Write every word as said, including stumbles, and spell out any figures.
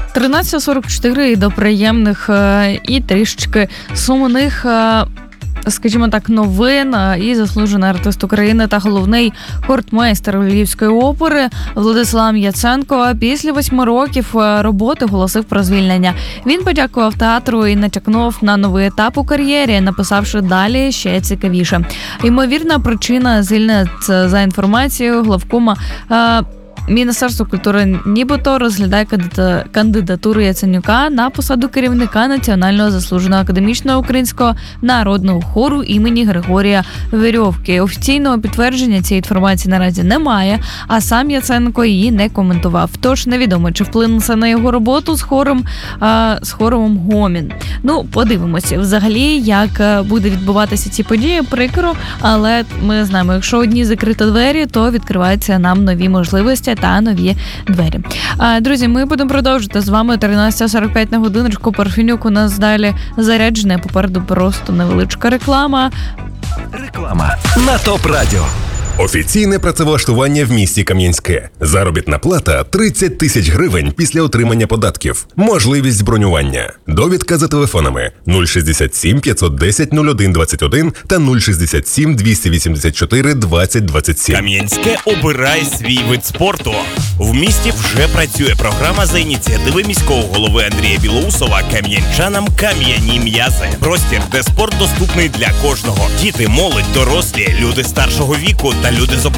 тринадцята сорок чотири, і до приємних і трішечки сумних, скажімо так, новин. І заслужений артист України та головний хортмейстер Львівської опери Владислав Яценко після восьми років роботи оголосив про звільнення. Він подякував театру і натякнув на новий етап у кар'єрі, написавши далі ще цікавіше. Ймовірна причина звільнення – це, за інформацією главкома Міністерство культури нібито розглядає кандидатуру Яценюка на посаду керівника Національного заслуженого академічного українського народного хору імені Григорія Верьовки. Офіційного підтвердження цієї інформації наразі немає, а сам Яценко її не коментував. Тож невідомо, чи вплине це на його роботу з хором, а, з хором Гомін. Ну, подивимося. Взагалі, як буде відбуватися ці події, прикро, але ми знаємо, якщо одні закриті двері, то відкриваються нам нові можливості та нові двері. А, друзі, ми будемо продовжувати з вами. тринадцята сорок п'ять на годиночку. Парфенюк у нас далі заряджений. Попереду просто невеличка реклама. Реклама на ТОП Радіо. Офіційне працевлаштування в місті Кам'янське. Заробітна плата тридцять тисяч гривень після отримання податків. Можливість бронювання. Довідка за телефонами нуль шістдесят сім п'ятсот десять нуль один двадцять один та нуль шістдесят сім двісті вісімдесят чотири двадцять двадцять сім. Кам'янське обирає свій вид спорту. В місті вже працює програма за ініціативи міського голови Андрія Білоусова «Кам'янчанам кам'яні м'язи». Простір, де спорт доступний для кожного. Діти, молодь, дорослі, люди старшого віку та люди з обмеженими